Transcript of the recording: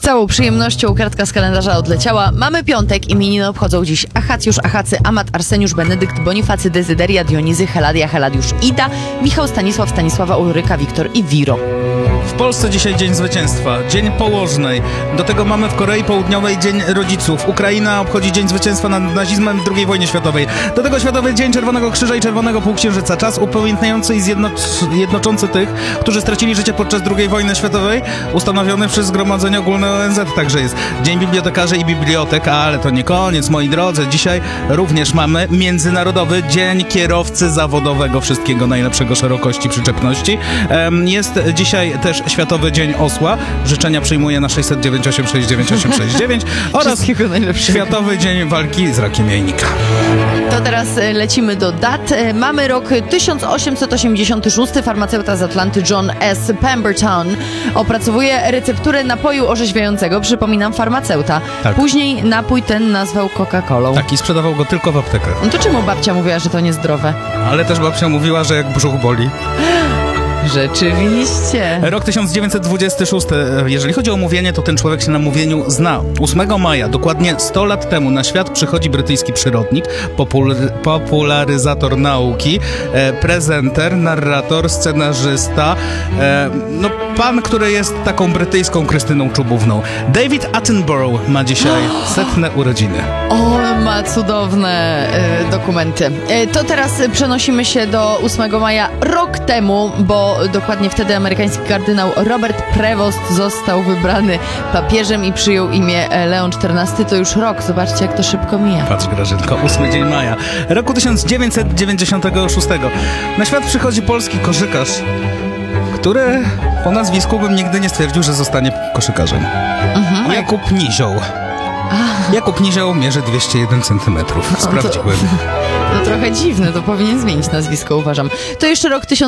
całą przyjemnością kartka z kalendarza odleciała. Mamy piątek, imieniny obchodzą dziś Achacjusz, Achacy, Amat, Arseniusz, Benedykt, Bonifacy, Dezyderia, Dionizy, Heladia, Heladiusz, Ida, Michał, Stanisław, Stanisława, Ulryka, Wiktor i Wiro. W Polsce dzisiaj Dzień Zwycięstwa, Dzień Położnej. Do tego mamy w Korei Południowej Dzień Rodziców. Ukraina obchodzi Dzień Zwycięstwa nad nazizmem w II wojnie światowej. Do tego Światowy Dzień Czerwonego Krzyża i Czerwonego Półksiężyca. Czas upamiętniający i jednoczący tych, którzy stracili życie podczas II wojny światowej, ustanowiony przez Zgromadzenie Ogólne ONZ. Także jest Dzień Bibliotekarzy i Bibliotek, ale to nie koniec, moi drodzy. Dzisiaj również mamy Międzynarodowy Dzień Kierowcy Zawodowego. Wszystkiego najlepszego, szerokości, przyczepności. Jest dzisiaj też Światowy Dzień Osła. Życzenia przyjmuje na 609869869 oraz Światowy Dzień Walki z rakiem jajnika. To teraz lecimy do dat. Mamy rok 1886. Farmaceuta z Atlanty John S. Pemberton opracowuje recepturę napoju orzeźwiającego. Przypominam, farmaceuta. Tak. Później napój ten nazwał Coca-Colą. Tak, i sprzedawał go tylko w aptekach. No to czemu babcia mówiła, że to niezdrowe? Ale też babcia mówiła, że jak brzuch boli. Rzeczywiście. Rok 1926. Jeżeli chodzi o mówienie, to ten człowiek się na mówieniu zna. 8 maja, dokładnie 100 lat temu, na świat przychodzi brytyjski przyrodnik, popularyzator nauki, prezenter, narrator, scenarzysta, pan, który jest taką brytyjską Krystyną Czubówną. David Attenborough ma dzisiaj 100. urodziny. O, ma cudowne dokumenty. To teraz przenosimy się do 8 maja rok temu, bo dokładnie wtedy amerykański kardynał Robert Prevost został wybrany papieżem i przyjął imię Leon XIV. To już rok. Zobaczcie, jak to szybko mija. Patrz, Grażynko, 8 dzień maja. Roku 1996. Na świat przychodzi polski koszykarz, który po nazwisku bym nigdy nie stwierdził, że zostanie koszykarzem. Jakub Nizioł. Jakub Nizioł mierzy 201 cm. Sprawdziłem. To trochę dziwne, to powinien zmienić nazwisko, uważam. To jeszcze rok